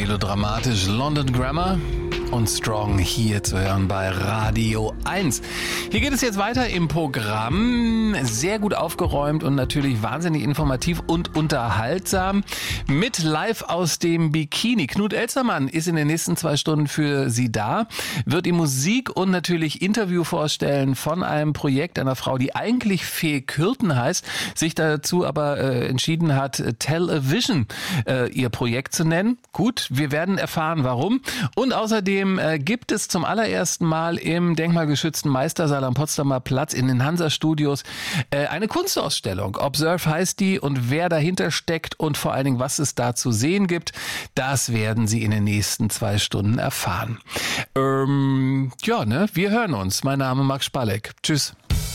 Melodramatisch London Grammar und Strong hier zu hören bei Radio 1. Hier geht es jetzt weiter im Programm. Sehr gut aufgeräumt und natürlich wahnsinnig informativ und unterhaltsam. Mit Live aus dem Bikini. Knut Elstermann ist in den nächsten 2 Stunden für Sie da, wird die Musik und natürlich Interview vorstellen von einem Projekt einer Frau, die eigentlich Fee Kürten heißt, sich dazu aber entschieden hat, Television ihr Projekt zu nennen. Gut, wir werden erfahren, warum. Und außerdem gibt es zum allerersten Mal im denkmalgeschützten Meistersaal am Potsdamer Platz in den Hansa-Studios eine Kunstausstellung. Observe heißt die, und wer dahinter steckt und vor allen Dingen, was es da zu sehen gibt, das werden Sie in den nächsten 2 Stunden erfahren. Wir hören uns. Mein Name ist Max Spalleck. Tschüss.